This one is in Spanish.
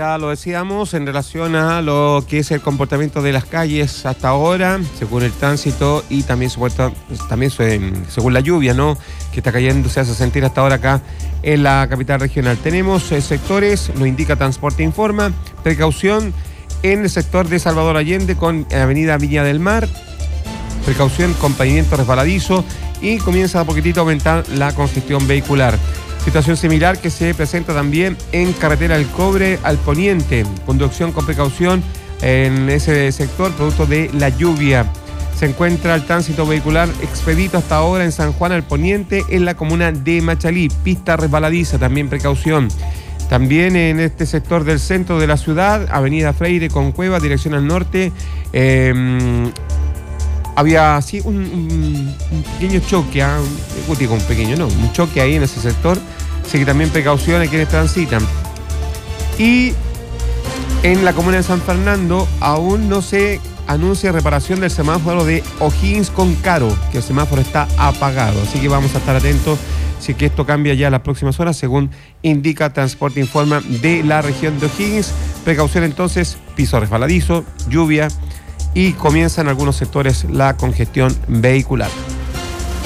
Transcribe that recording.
ya lo decíamos, en relación a lo que es el comportamiento de las calles hasta ahora, según el tránsito y también según la lluvia, ¿no?, que está cayendo, se hace sentir hasta ahora acá en la capital regional. Tenemos sectores, nos indica Transporte Informa, precaución en el sector de Salvador Allende con Avenida Viña del Mar, precaución con pavimento resbaladizo y comienza a poquitito a aumentar la congestión vehicular. Situación similar que se presenta también en Carretera del Cobre al Poniente. Conducción con precaución en ese sector, producto de la lluvia. Se encuentra el tránsito vehicular expedito hasta ahora en San Juan al Poniente, en la comuna de Machalí. Pista resbaladiza, también precaución. También en este sector del centro de la ciudad, Avenida Freire con Cueva, dirección al norte, había así un pequeño choque, un choque ahí en ese sector, así que también precaución a quienes transitan. Y en la comuna de San Fernando aún no se anuncia reparación del semáforo de O'Higgins con Caro, que el semáforo está apagado, así que vamos a estar atentos si que esto cambia ya en las próximas horas, según indica Transporte Informa de la región de O'Higgins. Precaución entonces, piso resbaladizo, lluvia, y comienza en algunos sectores la congestión vehicular.